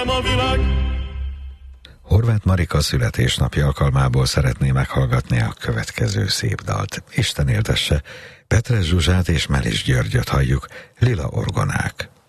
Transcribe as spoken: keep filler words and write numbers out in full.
Isten a világ. Horváth Marika születésnapja alkalmából szeretné meghallgatni a következő szép dalt. Isten éltesse, Petres Zsuzsát és Melis Györgyöt halljuk, Lila orgonák.